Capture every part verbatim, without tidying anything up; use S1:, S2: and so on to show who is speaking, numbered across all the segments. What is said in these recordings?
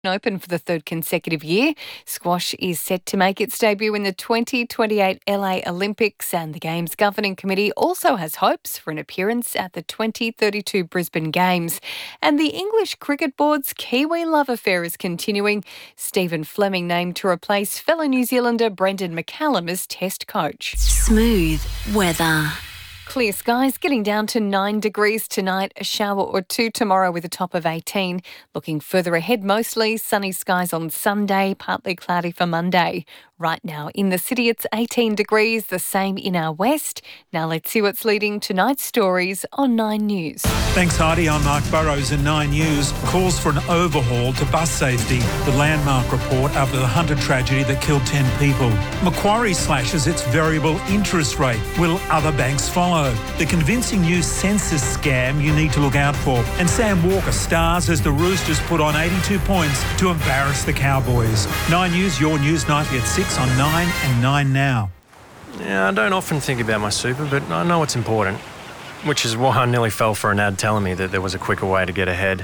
S1: Open for the third consecutive year. Squash is set to make its debut in the twenty twenty-eight L A Olympics, and the Games Governing Committee also has hopes for an appearance at the twenty thirty-two Brisbane Games. And the English Cricket Board's Kiwi love affair is continuing. Stephen Fleming named to replace fellow New Zealander Brendan McCallum as Test coach.
S2: Smooth weather.
S1: Clear skies, getting down to nine degrees tonight, a shower or two tomorrow with a top of eighteen. Looking further ahead, mostly sunny skies on Sunday, partly cloudy for Monday. Right now in the city it's eighteen degrees, the same in our west. Now let's see what's leading tonight's stories on Nine News.
S3: Thanks Heidi, I'm Mark Burrows in Nine News. Calls for an overhaul to bus safety. The landmark report after the Hunter tragedy that killed ten people. Macquarie slashes its variable interest rate. Will other banks follow? The convincing new census scam you need to look out for. And Sam Walker stars as the Roosters put on eighty-two points to embarrass the Cowboys. Nine News, your news nightly at six on Nine and Nine Now.
S4: Yeah, I don't often think about my super, but I know it's important. Which is why I nearly fell for an ad telling me that there was a quicker way to get ahead.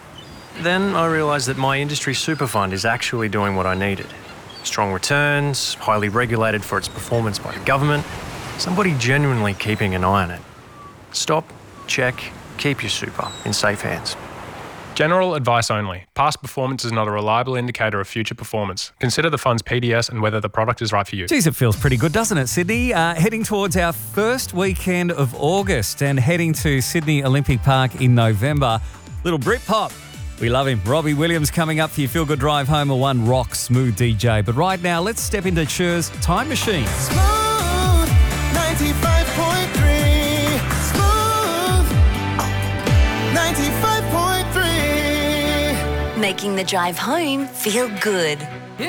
S4: Then I realised that my industry super fund is actually doing what I needed. Strong returns, highly regulated for its performance by the government, somebody genuinely keeping an eye on it. Stop, check, keep your super in safe hands.
S5: General advice only. Past performance is not a reliable indicator of future performance. Consider the fund's P D S and whether the product is right for you.
S6: Geez, it feels pretty good, doesn't it, Sydney? Uh, heading towards our first weekend of August and heading to Sydney Olympic Park in November. Little Britpop. We love him. Robbie Williams coming up for your feel-good drive home, a one rock smooth D J. But right now, let's step into Cher's Time Machine.
S7: Smooth ninety-five point three. Smooth ninety-five point three.
S2: Making the drive home feel good.